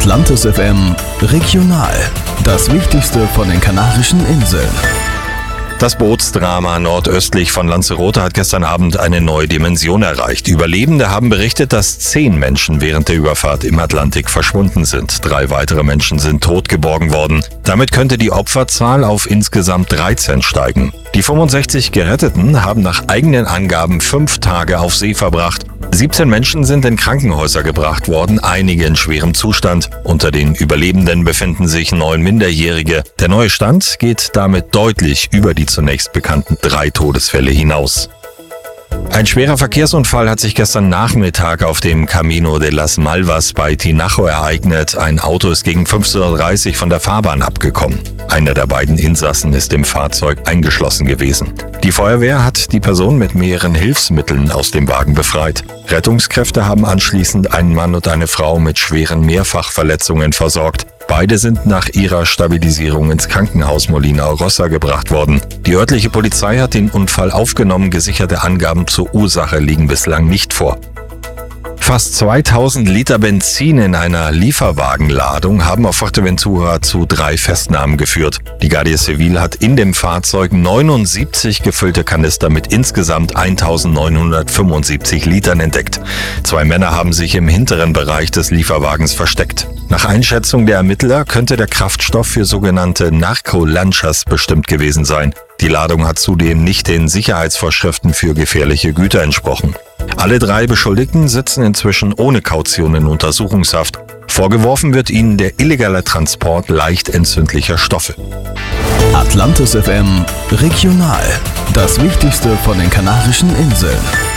Atlantis FM Regional. Das Wichtigste von den Kanarischen Inseln. Das Bootsdrama nordöstlich von Lanzarote hat gestern Abend eine neue Dimension erreicht. Überlebende haben berichtet, dass 10 Menschen während der Überfahrt im Atlantik verschwunden sind. 3 weitere Menschen sind tot geborgen worden. Damit könnte die Opferzahl auf insgesamt 13 steigen. Die 65 Geretteten haben nach eigenen Angaben 5 Tage auf See verbracht. 17 Menschen sind in Krankenhäuser gebracht worden, einige in schwerem Zustand. Unter den Überlebenden befinden sich 9 Minderjährige. Der neue Stand geht damit deutlich über die zunächst bekannten 3 Todesfälle hinaus. Ein schwerer Verkehrsunfall hat sich gestern Nachmittag auf dem Camino de las Malvas bei Tinajo ereignet. Ein Auto ist gegen 15:30 Uhr von der Fahrbahn abgekommen. Einer der beiden Insassen ist im Fahrzeug eingeschlossen gewesen. Die Feuerwehr hat die Person mit mehreren Hilfsmitteln aus dem Wagen befreit. Rettungskräfte haben anschließend einen Mann und eine Frau mit schweren Mehrfachverletzungen versorgt. Beide sind nach ihrer Stabilisierung ins Krankenhaus Molina Rossa gebracht worden. Die örtliche Polizei hat den Unfall aufgenommen, gesicherte Angaben zur Ursache liegen bislang nicht vor. Fast 2000 Liter Benzin in einer Lieferwagenladung haben auf Fuerteventura zu 3 Festnahmen geführt. Die Guardia Civil hat in dem Fahrzeug 79 gefüllte Kanister mit insgesamt 1975 Litern entdeckt. 2 Männer haben sich im hinteren Bereich des Lieferwagens versteckt. Nach Einschätzung der Ermittler könnte der Kraftstoff für sogenannte Narcolanchas bestimmt gewesen sein. Die Ladung hat zudem nicht den Sicherheitsvorschriften für gefährliche Güter entsprochen. Alle 3 Beschuldigten sitzen inzwischen ohne Kaution in Untersuchungshaft. Vorgeworfen wird ihnen der illegale Transport leicht entzündlicher Stoffe. Atlantis FM Regional. Das Wichtigste von den Kanarischen Inseln.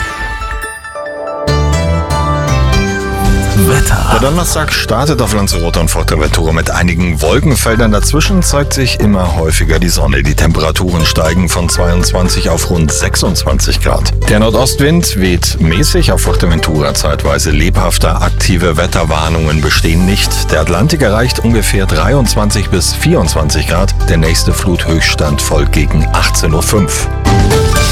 Wetter. Der Donnerstag startet auf Lanzarote und Fuerteventura mit einigen Wolkenfeldern. Dazwischen zeigt sich immer häufiger die Sonne. Die Temperaturen steigen von 22 auf rund 26 Grad. Der Nordostwind weht mäßig, auf Fuerteventura zeitweise lebhafter. Aktive Wetterwarnungen bestehen nicht. Der Atlantik erreicht ungefähr 23 bis 24 Grad. Der nächste Fluthöchststand folgt gegen 18:05 Uhr.